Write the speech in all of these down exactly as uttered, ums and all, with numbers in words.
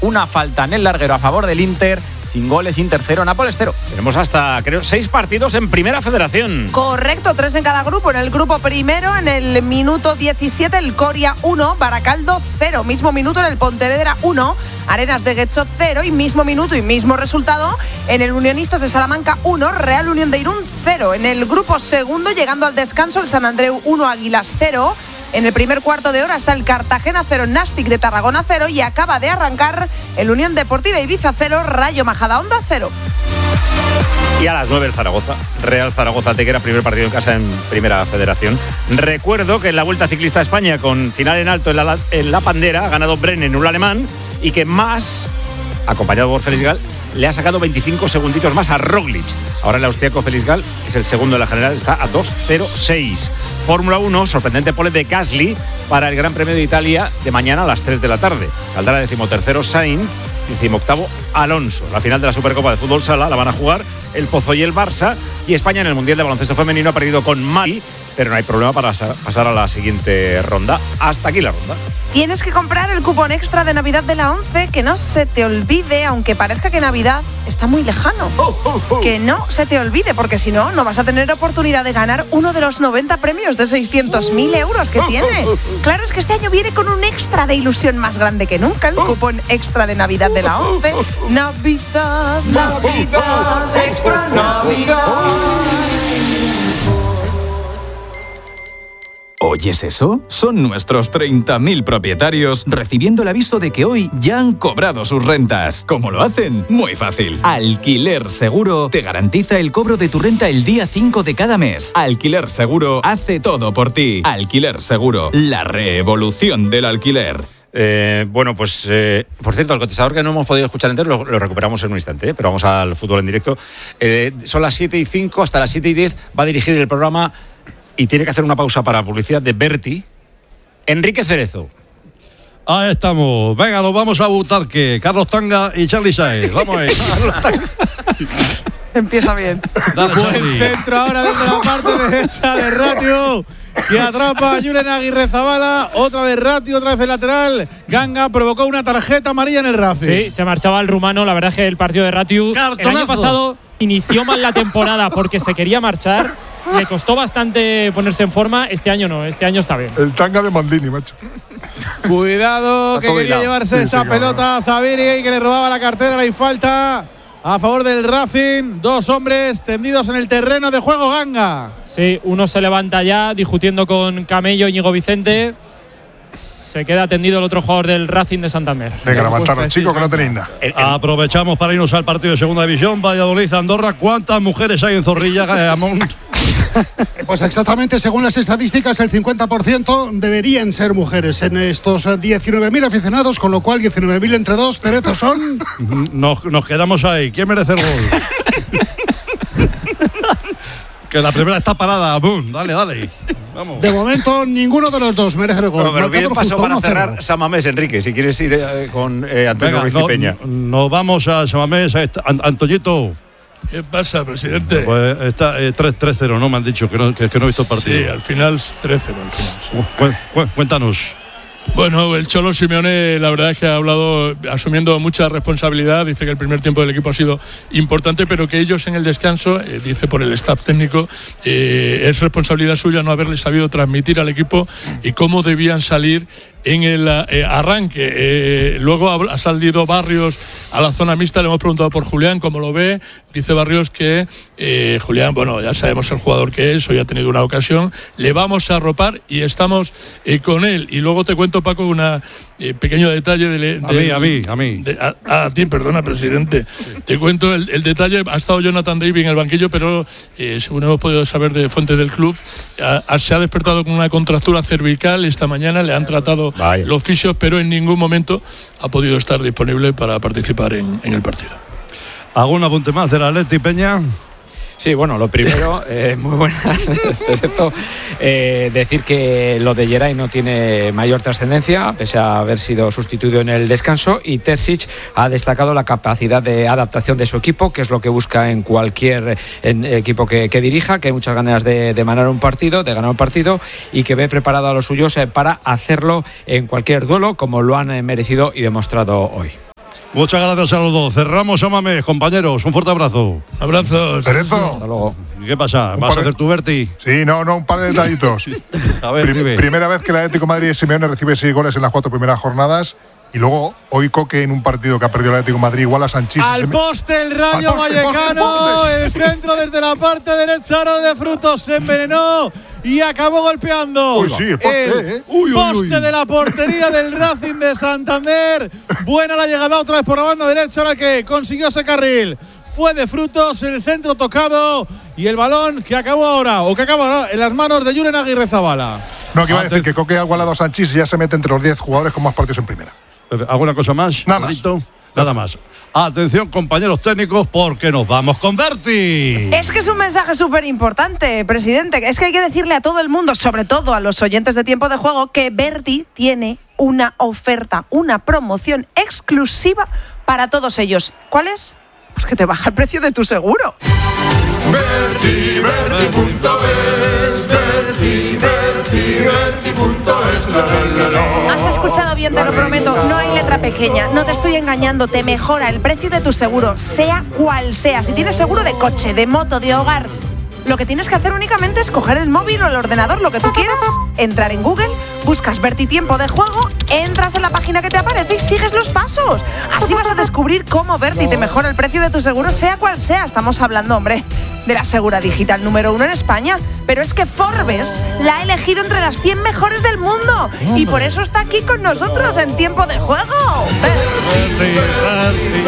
una falta en el larguero a favor del Inter. Sin goles, Inter cero, Nápoles cero. Tenemos hasta, creo, seis partidos en Primera Federación. Correcto, tres en cada grupo. En el grupo primero, en el minuto diecisiete, el Coria uno, Baracaldo cero. Mismo minuto en el Pontevedra uno, Arenas de Guecho cero. Y mismo minuto y mismo resultado en el Unionistas de Salamanca uno, Real Unión de Irún cero. En el grupo segundo, llegando al descanso, el San Andreu uno, Águilas cero. En el primer cuarto de hora está el Cartagena cero, Nastic de Tarragona cero. Y acaba de arrancar el Unión Deportiva Ibiza cero, Rayo Majadahonda cero. Y a las nueve el Zaragoza, Real Zaragoza Tequera, primer partido en casa en Primera Federación. Recuerdo que en la Vuelta Ciclista a España, con final en alto en la, en la Pandera, ha ganado Brennen, un alemán, y que más, acompañado por Félix Gal, le ha sacado veinticinco segunditos más a Roglic. Ahora el austriaco Félix Gal es el segundo de la general, está a dos cero seis. Fórmula uno, sorprendente pole de Gasly para el Gran Premio de Italia de mañana a las tres de la tarde. Saldrá decimotercero Sainz, decimoctavo Alonso. La final de la Supercopa de Fútbol Sala la van a jugar el Pozo y el Barça, y España en el Mundial de Baloncesto Femenino ha perdido con Mali, pero no hay problema para pasar a la siguiente ronda. Hasta aquí la ronda. Tienes que comprar el cupón extra de Navidad de la ONCE, que no se te olvide, aunque parezca que Navidad está muy lejano. Oh, oh, oh. Que no se te olvide, porque si no, no vas a tener oportunidad de ganar uno de los noventa premios de seiscientos mil euros que tiene. Claro, es que este año viene con un extra de ilusión más grande que nunca, el cupón extra de Navidad de la ONCE. Navidad, Navidad, extra Navidad. ¿Oyes eso? Son nuestros treinta mil propietarios recibiendo el aviso de que hoy ya han cobrado sus rentas. ¿Cómo lo hacen? Muy fácil. Alquiler Seguro te garantiza el cobro de tu renta el día cinco de cada mes. Alquiler Seguro hace todo por ti. Alquiler Seguro, la revolución del alquiler. Eh, bueno, pues, eh, por cierto, el contestador que no hemos podido escuchar entero lo, lo recuperamos en un instante, ¿eh? Pero vamos al fútbol en directo. Eh, son las siete y cinco, hasta las siete y diez va a dirigir el programa y tiene que hacer una pausa para publicidad de Berti, Enrique Cerezo. Ahí estamos. Venga, nos vamos a Butarque. Carlos Tanga y Charly Sáez. Vamos ahí. Empieza bien. Dale, Buen centro ahora desde la parte derecha de Ratio, que atrapa a Julen Aguirre Zabala. Otra vez Ratio, otra vez el lateral. Ganga provocó una tarjeta amarilla en el Racing. Sí, se marchaba el rumano. La verdad es que el partido de Ratio el año pasado inició mal la temporada porque se quería marchar. Le costó bastante ponerse en forma. Este año no, este año está bien. El Tanga de Maldini, macho. Cuidado, que quería llevarse sí, esa sí, pelota a Zaviri y que le robaba la cartera. Hay falta a favor del Racing. Dos hombres tendidos en el terreno de juego, Ganga. Sí, uno se levanta ya discutiendo con Camello, Íñigo Vicente. Se queda tendido el otro jugador del Racing de Santander. Venga, levantaros, chicos, que no tenéis nada. Aprovechamos para irnos al partido de Segunda División. Valladolid, Andorra. ¿Cuántas mujeres hay en Zorrilla, Amón? Pues exactamente, según las estadísticas, el cincuenta por ciento deberían ser mujeres en estos diecinueve mil aficionados, con lo cual diecinueve mil entre dos, Cerezo, son… Nos, nos quedamos ahí. ¿Quién merece el gol? Que la primera está parada. ¡Bum! Dale, dale. Vamos. De momento, ninguno de los dos merece el gol. Bueno, pero bien paso para cerrar Samamés, Enrique, si quieres ir eh, con eh, Antonio Venga, Ruiz no, y Peña. Nos vamos a Samamés. A esta, Antoñito. ¿Qué pasa, presidente? Pues está eh, tres cero, ¿no? Me han dicho que no, que, que no he visto el partido. Sí, al final tres cero. Al final, sí. Cu- cu- cuéntanos. Bueno, el Cholo Simeone la verdad es que ha hablado asumiendo mucha responsabilidad, dice que el primer tiempo del equipo ha sido importante, pero que ellos en el descanso, eh, dice por el staff técnico, eh, es responsabilidad suya no haberles sabido transmitir al equipo y cómo debían salir en el eh, arranque. Eh, luego ha, ha salido Barrios a la zona mixta, le hemos preguntado por Julián cómo lo ve, dice Barrios que eh, Julián, bueno, ya sabemos el jugador que es, hoy ha tenido una ocasión, le vamos a arropar y estamos eh, con él. Y luego te cuento, Paco, un eh, pequeño detalle de, de, a mí, a mí, a mí. De, a, a ti, perdona, presidente. Sí. Te cuento el, el detalle. Ha estado Jonathan David en el banquillo, pero eh, según hemos podido saber de fuentes del club, a, a, se ha despertado con una contractura cervical esta mañana. Le han tratado Vaya. los fisios, pero en ningún momento ha podido estar disponible para participar en, en el partido. ¿Algún apunte más del Atleti, Peña? Sí, bueno, lo primero, eh, muy buenas, eh, decir que lo de Geray no tiene mayor trascendencia, pese a haber sido sustituido en el descanso, y Terzic ha destacado la capacidad de adaptación de su equipo, que es lo que busca en cualquier en equipo que, que dirija, que hay muchas ganas de, de ganar un partido, de ganar un partido, y que ve preparado a los suyos eh, para hacerlo en cualquier duelo, como lo han eh, merecido y demostrado hoy. Muchas gracias a los dos. Cerramos a Mamés, compañeros. Un fuerte abrazo. Abrazos. Cerezo. Hasta luego. ¿Qué pasa? Un ¿Vas a par de- hacer tu Berti? Sí, no, no, un par de detallitos. A ver, Prim- dime. primera vez que el Atlético de Madrid de Simeone recibe seis goles en las cuatro primeras jornadas. Y luego, hoy Coque en un partido que ha perdido el Atlético de Madrid igual a Sanchís. Al poste el Rayo Al poste, Vallecano. poste, poste. El centro desde la parte derecha ahora de Frutos se envenenó y acabó golpeando. Uy, sí, el poste, ¿eh? Uy, uy, poste uy. de la portería del Racing de Santander. Buena la llegada otra vez por la banda derecha, ahora que consiguió ese carril. Fue de Frutos, el centro tocado y el balón que acabó ahora, o que acabó ahora, en las manos de Julen Aguirrezabala. No, que iba a Antes- decir que Coque ha igualado a Sanchís y ya se mete entre los diez jugadores con más partidos en primera. ¿Alguna cosa más? Nada más. Marito? Nada más. Atención, compañeros técnicos, porque nos vamos con Berti. Es que es un mensaje súper importante, presidente. Es que hay que decirle a todo el mundo, sobre todo a los oyentes de Tiempo de Juego, que Berti tiene una oferta, una promoción exclusiva para todos ellos. ¿Cuál es? Pues que te baja el precio de tu seguro. Berti, Berti punto es, Berti, Berti, Berti punto es, la, la, la, la. Has escuchado bien, te lo prometo. No hay letra pequeña. No te estoy engañando. Te mejora el precio de tu seguro, sea cual sea. Si tienes seguro de coche, de moto, de hogar, lo que tienes que hacer únicamente es coger el móvil o el ordenador, lo que tú quieras, entrar en Google, buscas Berti Tiempo de Juego, entras en la página que te aparece y sigues los pasos. Así vas a descubrir cómo Berti te mejora el precio de tu seguro, sea cual sea. Estamos hablando, hombre, de la segura digital número uno en España. Pero es que Forbes la ha elegido entre las cien mejores del mundo. Y por eso está aquí con nosotros en Tiempo de Juego. Berti, Berti,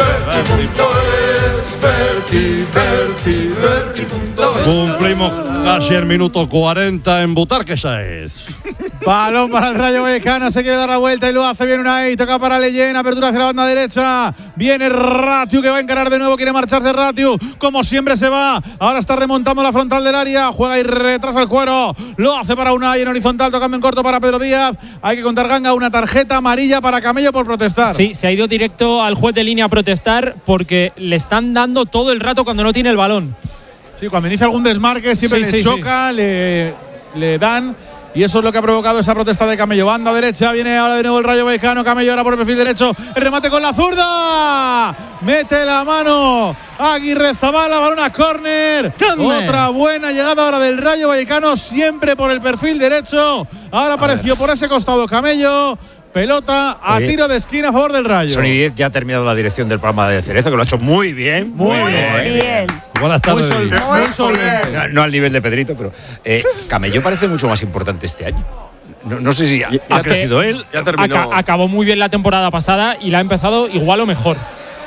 Berti, Berti, Berti punto es. Cumplimos casi el minuto cuarenta en Butar, que esa es. Balón para el Rayo Vallecano, se quiere dar la vuelta y lo hace bien Unai, toca para Leyen, apertura hacia la banda derecha, viene Ratiu que va a encarar de nuevo, quiere marcharse Ratiu, como siempre se va, ahora está remontando la frontal del área, juega y retrasa el cuero, lo hace para Unai en horizontal, tocando en corto para Pedro Díaz, hay que contar Ganga, una tarjeta amarilla para Camello por protestar. Sí, se ha ido directo al juez de línea a protestar porque le están dando todo el rato cuando no tiene el balón. Sí, cuando inicia algún desmarque siempre Sí, le sí, choca, sí. Le, le dan. Y eso es lo que ha provocado esa protesta de Camello. Banda derecha, viene ahora de nuevo el Rayo Vallecano. Camello ahora por el perfil derecho. El remate con la zurda. Mete la mano Aguirrezabala, balón a córner. Otra buena llegada ahora del Rayo Vallecano, siempre por el perfil derecho. Ahora apareció por ese costado Camello. Pelota a Oye, tiro de esquina a favor del Rayo. Sony diez ya ha terminado la dirección del programa de Cerezo, que lo ha hecho muy bien. Muy bien. Buenas tardes. Muy, sol, muy solvente. No, no al nivel de Pedrito, pero eh, Camello parece mucho más importante este año. No, no sé si ha, ha Es que crecido él. Ya terminó. Aca- acabó muy bien la temporada pasada y la ha empezado igual o mejor.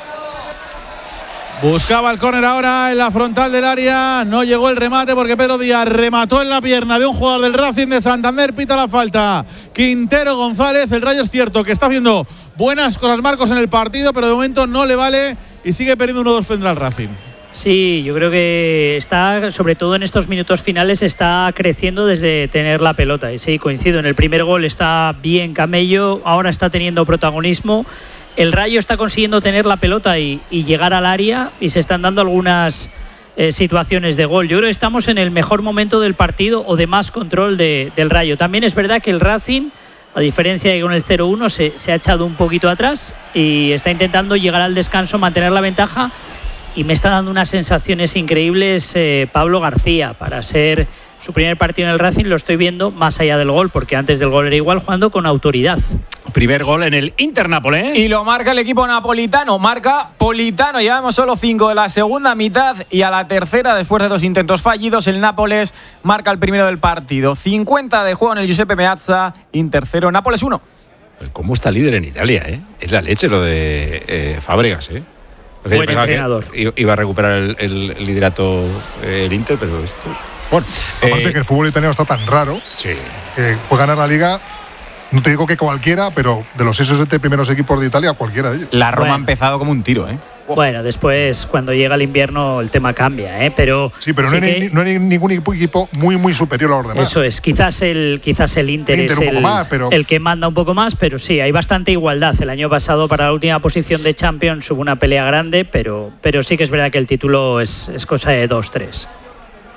Buscaba el córner ahora en la frontal del área. No llegó el remate porque Pedro Díaz remató en la pierna de un jugador del Racing de Santander. Pita la falta Quintero González. El Rayo es cierto que está haciendo buenas cosas Marcos en el partido, pero de momento no le vale y sigue perdiendo uno dos frente al Racing. Sí, yo creo que está, sobre todo en estos minutos finales, está creciendo desde tener la pelota. Y sí, coincido, en el primer gol está bien Camello, ahora está teniendo protagonismo. El Rayo está consiguiendo tener la pelota y, y llegar al área y se están dando algunas eh, situaciones de gol. Yo creo que estamos en el mejor momento del partido o de más control de, del Rayo. También es verdad que el Racing, a diferencia de que con el cero uno, se, se ha echado un poquito atrás y está intentando llegar al descanso, mantener la ventaja. Y me está dando unas sensaciones increíbles eh, Pablo García para ser su primer partido en el Racing. Lo estoy viendo más allá del gol, porque antes del gol era igual, jugando con autoridad. Primer gol en el Inter-Nápoles. Y lo marca el equipo napolitano, marca Politano. Llevamos solo cinco de la segunda mitad y a la tercera, después de dos intentos fallidos, el Nápoles marca el primero del partido. cincuenta de juego en el Giuseppe Meazza, Inter cero, Nápoles uno. ¿Cómo está líder en Italia? ¿eh? Es la leche lo de eh, Fábregas, ¿eh? Porque Buen pensaba que entrenador. iba a recuperar el, el- el liderato eh, el Inter, pero esto… Bueno, Aparte eh, que el fútbol italiano está tan raro sí. que puede ganar la liga, no te digo que cualquiera, pero de los seis o siete primeros equipos de Italia, cualquiera de ellos. La Roma Bueno. ha empezado como un tiro, ¿eh? Bueno, después, cuando llega el invierno, el tema cambia, ¿eh? Pero Sí, pero sí no, hay, que- ni- no hay ningún equipo muy, muy superior a los demás. Eso es, quizás el, quizás el Inter, El Inter es un poco el, más, pero- el que manda un poco más, pero sí, hay bastante igualdad. El año pasado para la última posición de Champions hubo una pelea grande, pero, pero sí que es verdad que el título es, es cosa de dos tres.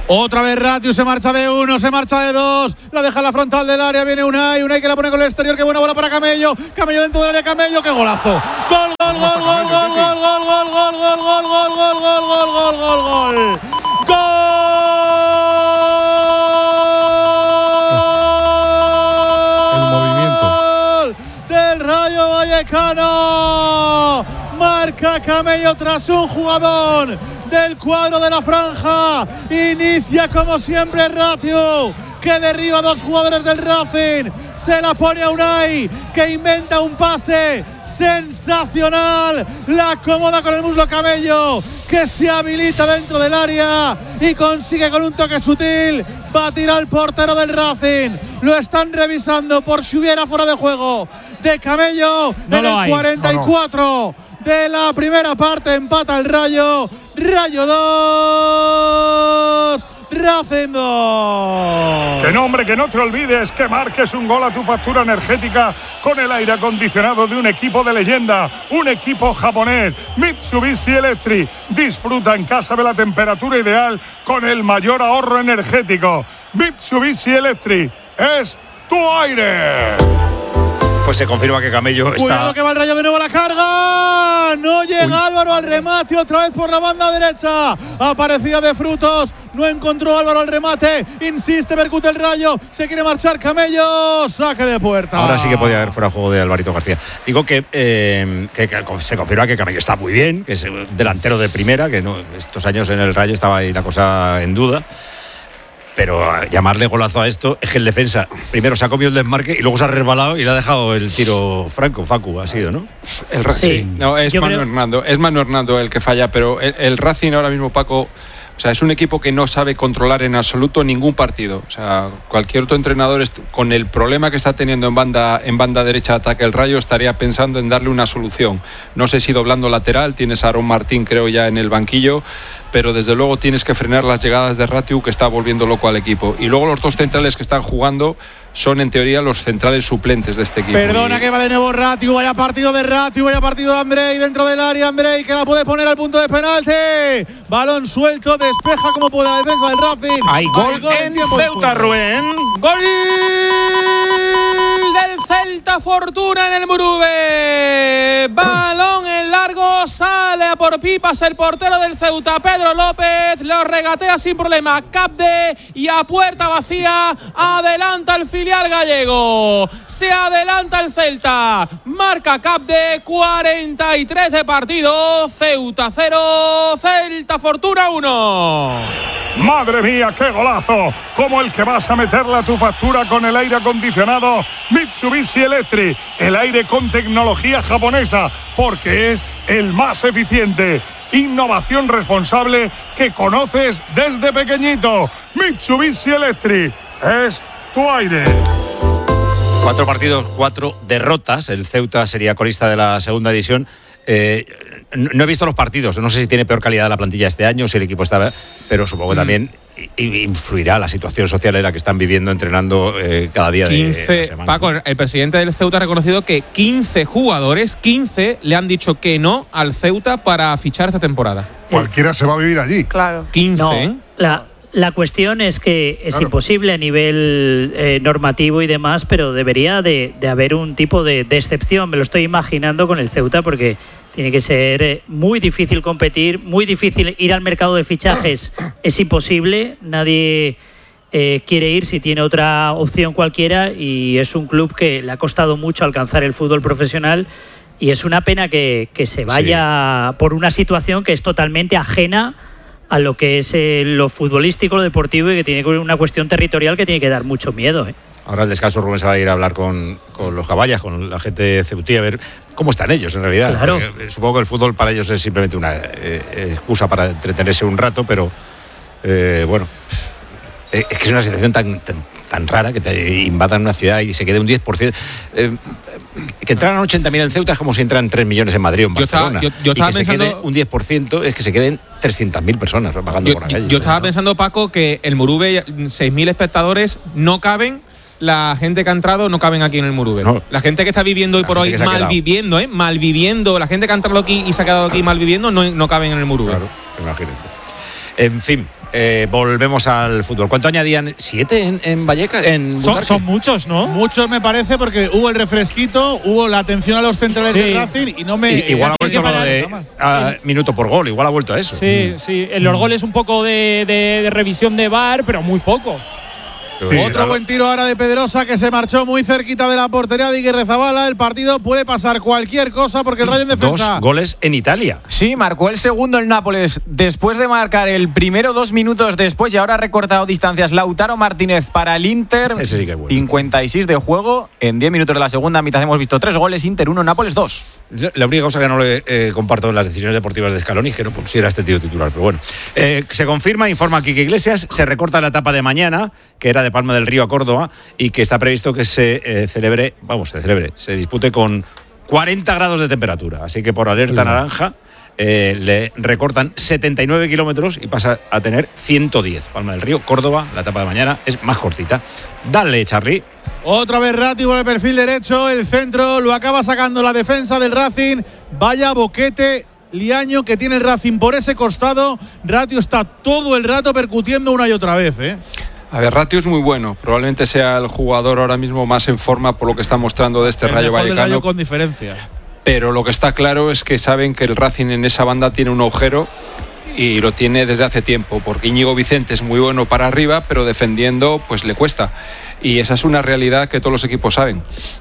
Otra vez Ratiu, se marcha de uno, se marcha de dos, la deja en la frontal del área, viene Unai, Unai que la pone con el exterior, qué buena bola para Camello, Camello dentro del área, Camello, qué golazo. Gol, gol, gol, gol, gol, gol, gol, gol, gol, gol, gol, gol, gol, gol, gol, gol, gol, gol, gol. Gol del Rayo Vallecano. Marca Camello tras un jugador del cuadro de la franja. Inicia como siempre Ratiu, que derriba a dos jugadores del Racing. Se la pone a Unai, que inventa un pase sensacional. La acomoda con el muslo Camello, que se habilita dentro del área y consigue con un toque sutil batir al portero del Racing. Lo están revisando por si hubiera fuera de juego de Camello. No en el hay. cuarenta y cuatro no, no. de la primera parte. Empata el Rayo. Rayo dos, Racing dos. Que no, hombre, que no te olvides que marques un gol a tu factura energética con el aire acondicionado de un equipo de leyenda, un equipo japonés, Mitsubishi Electric. Disfruta en casa de la temperatura ideal con el mayor ahorro energético. Mitsubishi Electric es tu aire. Pues se confirma que Camello está… Cuidado que va el Rayo de nuevo a la carga. No llega Uy. Álvaro al remate, otra vez por la banda derecha. Aparecía de Frutos, no encontró Álvaro al remate. Insiste, percute el Rayo, se quiere marchar Camello. Saque de puerta. Ahora sí que podía haber fuera juego de Alvarito García. Digo que, eh, que, que se confirma que Camello está muy bien, que es delantero de primera, que no, estos años en el Rayo estaba ahí la cosa en duda. Pero llamarle golazo a esto es que el defensa primero se ha comido el desmarque y luego se ha resbalado y le ha dejado el tiro franco. Facu ha sido, ¿no? El Racing. Sí. No, es Manu creo... Hernando. Es Manu Hernando el que falla, pero el, el Racing ahora mismo, Paco, o sea, es un equipo que no sabe controlar en absoluto ningún partido. O sea, cualquier otro entrenador con el problema que está teniendo en banda, en banda derecha de ataque el Rayo estaría pensando en darle una solución. No sé si doblando lateral, tienes a Aaron Martín creo ya en el banquillo, pero desde luego tienes que frenar las llegadas de Ratiu, que está volviendo loco al equipo. Y luego los dos centrales que están jugando son en teoría los centrales suplentes de este equipo. Perdona y... que va de nuevo Ratiu, vaya partido de Ratiu, vaya partido de Andrei dentro del área, Andrei que la puede poner al punto de penalti. Balón suelto, despeja como puede la defensa del Racing. Hay gol, Hay gol en, en Ceuta, Rubén. Gol del Celta, Fortuna en el Murube. Balón en largo, sale a por pipas el portero del Ceuta, Pedro López, lo regatea sin problema Capde y a puerta vacía adelanta el filial gallego. Se adelanta el Celta, marca Capde, cuarenta y tres de partido, Ceuta cero, Celta Fortuna uno. Madre mía, qué golazo, como el que vas a meterle a tu factura con el aire acondicionado Mitsubishi Electric, el aire con tecnología japonesa, porque es el más eficiente. Innovación responsable que conoces desde pequeñito. Mitsubishi Electric es tu aire. Cuatro partidos, cuatro derrotas. El Ceuta sería colista de la segunda división. Eh, no he visto los partidos, no sé si tiene peor calidad la plantilla este año, si el equipo está, pero supongo que también influirá la situación social en la que están viviendo, entrenando eh, cada día quince, de la semana. Paco, el presidente del Ceuta ha reconocido que quince jugadores, quince le han dicho que no al Ceuta para fichar esta temporada. Cualquiera se va a vivir allí. Claro. quince, no, ¿eh? La, la cuestión es que es claro. imposible a nivel eh, normativo y demás, pero debería de, de haber un tipo de, de excepción. Me lo estoy imaginando con el Ceuta porque tiene que ser muy difícil competir, muy difícil ir al mercado de fichajes. Es imposible, nadie eh, quiere ir si tiene otra opción cualquiera y es un club que le ha costado mucho alcanzar el fútbol profesional y es una pena que, que se vaya sí. por una situación que es totalmente ajena a lo que es eh, lo futbolístico, lo deportivo y que tiene una cuestión territorial que tiene que dar mucho miedo, ¿eh? Ahora al descanso Rubén se va a ir a hablar con, con los caballas, con la gente ceutí, a ver cómo están ellos en realidad. Claro. Porque supongo que el fútbol para ellos es simplemente una eh, excusa para entretenerse un rato, pero eh, bueno, eh, es que es una situación tan, tan, tan rara que te invadan una ciudad y se quede un diez por ciento. Eh, que entraran ochenta mil en Ceuta es como si entran tres millones en Madrid o en Barcelona. Yo estaba, yo, yo estaba y que pensando, se quede un diez por ciento es que se queden trescientas mil personas vagando yo, por la calle. Yo estaba ¿no? pensando, Paco, que el Murube, seis mil espectadores no caben. La gente que ha entrado no caben aquí en el Murube. No. La gente que está viviendo hoy por hoy mal viviendo, ¿eh? Mal viviendo. La gente que ha entrado aquí y se ha quedado aquí mal viviendo no, no caben en el Murube. Claro, imagínate. En fin, Eh, volvemos al fútbol. ¿Cuánto añadían? ¿Siete en, en Vallecas? En son, son muchos, ¿no? Muchos me parece porque hubo el refresquito, hubo la atención a los centrales sí. del Racing y no me. Y, igual ha vuelto lo de a, minuto por gol, igual ha vuelto a eso. Sí, sí. En los goles un poco de, de, de revisión de V A R, pero muy poco. Sí, Otro claro. buen tiro ahora de Pedrosa que se marchó muy cerquita de la portería de Iguirrezabala. El partido puede pasar cualquier cosa porque el Rayo en defensa. Dos goles en Italia. Sí, marcó el segundo el Nápoles después de marcar el primero dos minutos después y ahora ha recortado distancias Lautaro Martínez para el Inter. Ese sí que es bueno. cincuenta y seis de juego. En diez minutos de la segunda mitad hemos visto tres goles, Inter uno, Nápoles dos. La única cosa que no le eh, comparto en las decisiones deportivas de Scaloni es que no pusiera este tío titular, pero bueno. Eh, se confirma, informa Quique Iglesias, se recorta la etapa de mañana, que era de Palma del Río a Córdoba, y que está previsto que se eh, celebre, vamos, se celebre, se dispute con cuarenta grados de temperatura. Así que por alerta naranja eh, le recortan setenta y nueve kilómetros y pasa a tener ciento diez. Palma del Río, Córdoba, la etapa de mañana es más cortita. Dale, Charly. Otra vez Ratti con el perfil derecho, el centro lo acaba sacando la defensa del Racing. Vaya boquete liaño que tiene el Racing por ese costado. Ratio está todo el rato percutiendo una y otra vez, ¿eh? A ver, Ratio es muy bueno. Probablemente sea el jugador ahora mismo más en forma por lo que está mostrando de este el Rayo Vallecano. Rayo con diferencia. Pero lo que está claro es que saben que el Racing en esa banda tiene un agujero y lo tiene desde hace tiempo, porque Íñigo Vicente es muy bueno para arriba, pero defendiendo pues le cuesta. Y esa es una realidad que todos los equipos saben.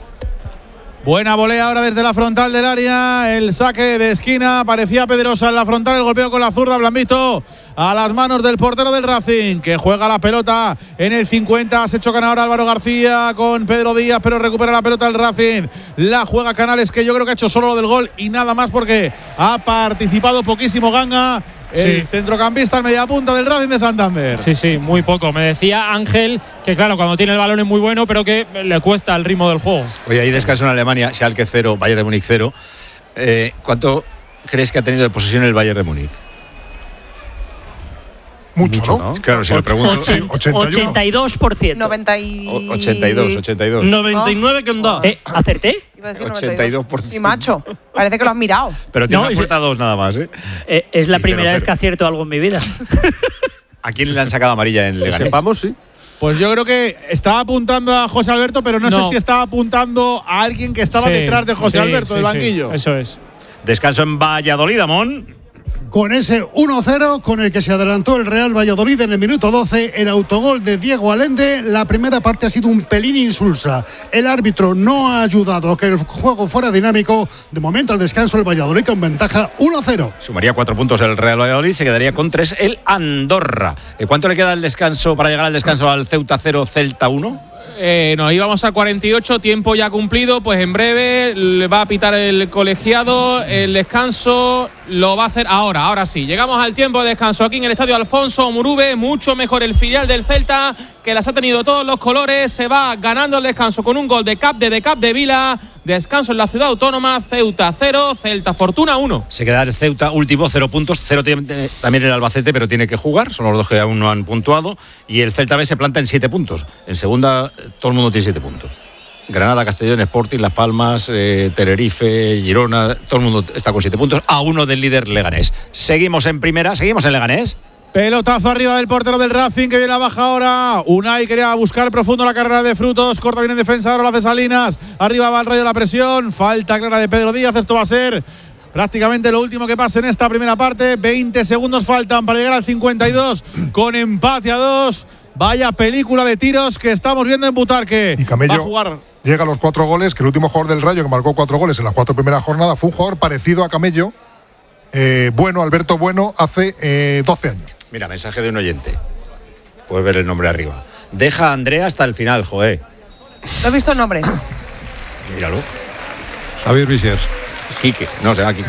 Buena volea ahora desde la frontal del área, el saque de esquina, parecía Pedrosa en la frontal, el golpeo con la zurda, Blandito a las manos del portero del Racing, que juega la pelota en el cincuenta, se chocan ahora Álvaro García con Pedro Díaz, pero recupera la pelota el Racing, la juega Canales, que yo creo que ha hecho solo lo del gol y nada más porque ha participado poquísimo Ganga, el sí. centrocampista al media punta del Racing de Santander. Sí, sí, muy poco. Me decía Ángel que claro, cuando tiene el balón es muy bueno, pero que le cuesta el ritmo del juego. Oye, ahí descanso en Alemania, Schalke cero, Bayern de Múnich cero. Eh, ¿Cuánto crees que ha tenido de posesión el Bayern de Múnich? Mucho, Mucho, ¿no? Claro, si lo pregunto. ochenta y dos por ciento. noventa y... ochenta y dos, ochenta y dos. noventa y nueve que onda. Eh, ¿Acerté? Iba a decir ochenta y dos por ciento. Y macho, parece que lo has mirado. Pero tiene no, una puerta dos nada más, ¿eh? eh es la y primera cero, vez cero. que acierto algo en mi vida. ¿A quién le han sacado amarilla en Leganés? Sepamos, sí. Pues yo creo que estaba apuntando a José Alberto, pero no, no. sé si estaba apuntando a alguien que estaba sí, detrás de José sí, Alberto, sí, del sí, banquillo. Eso es. Descanso en Valladolid, Amón. Con ese uno cero con el que se adelantó el Real Valladolid en el minuto doce, el autogol de Diego Allende. La primera parte ha sido un pelín insulsa. El árbitro no ha ayudado a que el juego fuera dinámico. De momento, al descanso, el Valladolid con ventaja uno cero. Sumaría cuatro puntos el Real Valladolid, se quedaría con tres el Andorra. ¿Cuánto le queda el descanso para llegar al descanso al Ceuta cero, Celta uno? Eh, nos íbamos al cuarenta y ocho, tiempo ya cumplido, pues en breve le va a pitar el colegiado, el descanso lo va a hacer ahora, ahora sí. Llegamos al tiempo de descanso aquí en el estadio Alfonso Murube, mucho mejor el filial del Celta, que las ha tenido todos los colores, se va ganando el descanso con un gol de Capde de Capdevila, descanso en la ciudad autónoma, Ceuta cero, Celta Fortuna uno. Se queda el Ceuta último, cero puntos, cero tiene también el Albacete, pero tiene que jugar, son los dos que aún no han puntuado, y el Celta B se planta en siete puntos, en segunda todo el mundo tiene siete puntos. Granada, Castellón, Sporting, Las Palmas, eh, Tenerife, Girona, todo el mundo está con siete puntos, a uno del líder Leganés. Seguimos en primera, seguimos en Leganés. Pelotazo arriba del portero del Racing, que viene a baja ahora. Unai quería buscar profundo la carrera de Frutos. Corta bien en defensa, ahora lo hace Salinas. Arriba va el Rayo, la presión. Falta clara de Pedro Díaz. Esto va a ser prácticamente lo último que pase en esta primera parte. veinte segundos faltan para llegar al cincuenta y dos con empate a dos. Vaya película de tiros que estamos viendo en Butarque. Y Camello va a jugar. Llega a los cuatro goles, que el último jugador del Rayo que marcó cuatro goles en las cuatro primeras jornadas fue un jugador parecido a Camello. Eh, bueno, Alberto Bueno, hace eh, doce años. Mira, mensaje de un oyente. Puedes ver el nombre arriba. Deja a Andrea hasta el final, joder. ¿No he visto el nombre? Míralo. Javier Visiers. Quique, no sé, aquí.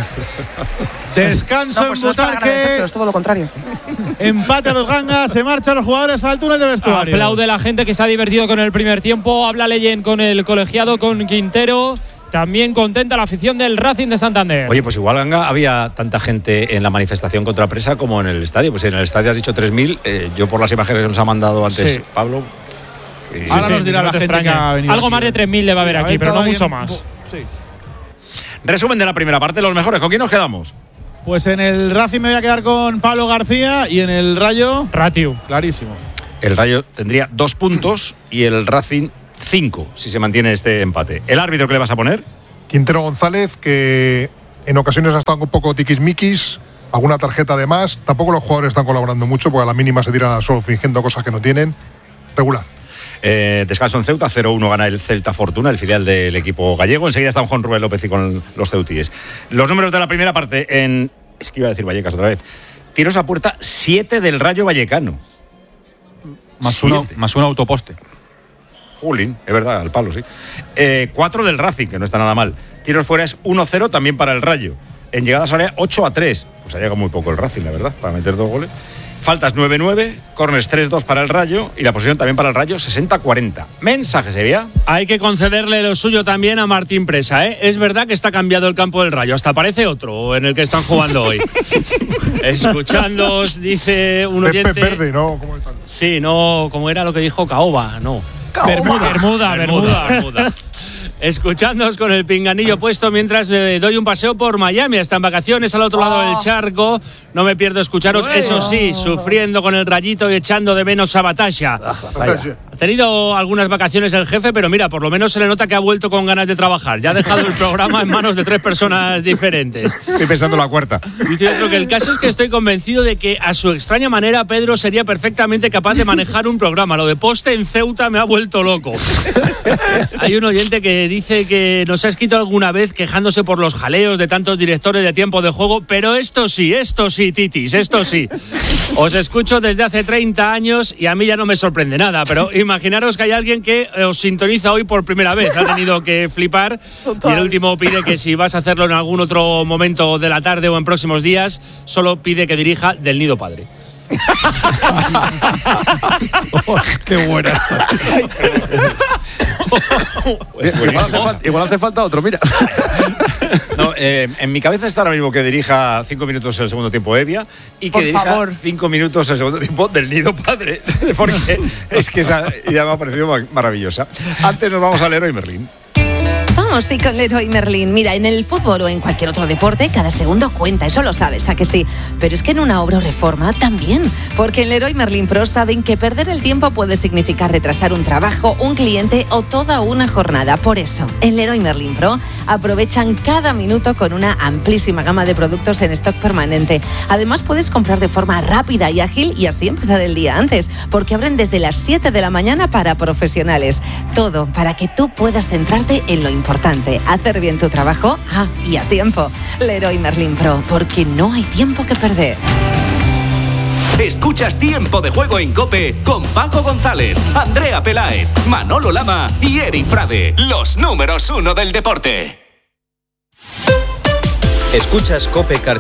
Descanso no, pues en no es para Butarque. agradecerse, es todo lo contrario. Empate a dos gangas, se marchan los jugadores al túnel de vestuario. Aplaude la gente que se ha divertido con el primer tiempo. Habla Leyen con el colegiado, con Quintero. También contenta la afición del Racing de Santander. Oye, pues igual, Ganga, había tanta gente en la manifestación contra Presa como en el estadio. Pues en el estadio has dicho tres mil. Eh, yo por las imágenes que nos ha mandado antes sí. Pablo. Sí, ahora sí, nos dirá no la gente extraña. Que ha venido Algo aquí. Más de tres mil le va a haber aquí, pero no mucho más. Sí. Resumen de la primera parte, los mejores. ¿Con quién nos quedamos? Pues en el Racing me voy a quedar con Pablo García y en el Rayo… Ratiu. Clarísimo. El Rayo tendría dos puntos y el Racing cinco, si se mantiene este empate. ¿El árbitro qué le vas a poner? Quintero González, que en ocasiones ha estado un poco tiquismiquis, alguna tarjeta de más. Tampoco los jugadores están colaborando mucho, porque a la mínima se tiran al suelo fingiendo cosas que no tienen. Regular. Eh, descanso en Ceuta, cero uno gana el Celta Fortuna, el filial del equipo gallego. Enseguida estamos con Rubén López y con los ceutíes. Los números de la primera parte en… Es que iba a decir Vallecas otra vez. Tiros a puerta, siete del Rayo Vallecano. Más uno, más un autoposte. Jolín, es verdad, al palo, sí. Eh, cuatro del Racing, que no está nada mal. Tiros fuera es uno cero también para el Rayo. En llegadas al área, ocho a tres. Pues ha llegado muy poco el Racing, la verdad, para meter dos goles. Faltas nueve nueve, corners tres dos para el Rayo y la posición también para el Rayo sesenta cuarenta. Mensaje, Sevilla. Hay que concederle lo suyo también a Martín Presa, ¿eh? Es verdad que está cambiado el campo del Rayo, hasta parece otro en el que están jugando hoy. Escuchándoos, dice un oyente… Pepe Verde, ¿no? ¿Cómo están? Sí, no, como era lo que dijo Caoba, no. Bermuda, Bermuda, Bermuda. Bermuda. Escuchándoos con el pinganillo puesto mientras le doy un paseo por Miami. Están vacaciones al otro lado del charco. No me pierdo escucharos, bueno. Eso sí, sufriendo con el Rayito y echando de menos a Batasha. Ha tenido algunas vacaciones el jefe, pero mira, por lo menos se le nota que ha vuelto con ganas de trabajar. Ya ha dejado el programa en manos de tres personas diferentes. Estoy pensando en la cuarta. Dice otro que el caso es que estoy convencido de que a su extraña manera Pedro sería perfectamente capaz de manejar un programa. Lo de poste en Ceuta me ha vuelto loco. Hay un oyente que dice que nos ha escrito alguna vez quejándose por los jaleos de tantos directores de tiempo de juego, pero esto sí, esto sí, titis, esto sí. Os escucho desde hace treinta años y a mí ya no me sorprende nada, pero imaginaros que hay alguien que os sintoniza hoy por primera vez. Ha tenido que flipar. Total. Y el último pide que si vas a hacerlo en algún otro momento de la tarde o en próximos días, solo pide que dirija Del Nido Padre. Oh, ¡qué buena! Pues igual, hace falta, igual hace falta otro, mira. No, eh, en mi cabeza está ahora mismo que dirija cinco minutos el segundo tiempo Evia y que Por dirija favor. cinco minutos el segundo tiempo Del Nido Padre, porque es que esa idea me ha parecido maravillosa. Antes nos vamos a Leroy Merlin. Vamos, sí, con Leroy Merlin. Mira, en el fútbol o en cualquier otro deporte, cada segundo cuenta, eso lo sabes, ¿a que sí? Pero es que en una obra o reforma también, porque en Leroy Merlin Pro saben que perder el tiempo puede significar retrasar un trabajo, un cliente o toda una jornada. Por eso, en Leroy Merlin Pro aprovechan cada minuto con una amplísima gama de productos en stock permanente. Además, puedes comprar de forma rápida y ágil y así empezar el día antes, porque abren desde las siete de la mañana para profesionales. Todo para que tú puedas centrarte en lo importante. Importante, hacer bien tu trabajo, ah, y a tiempo. Leroy Merlin Pro, porque no hay tiempo que perder. Escuchas Tiempo de Juego en COPE con Paco González, Andrea Peláez, Manolo Lama y Eri Frade, los números uno del deporte. Escuchas COPE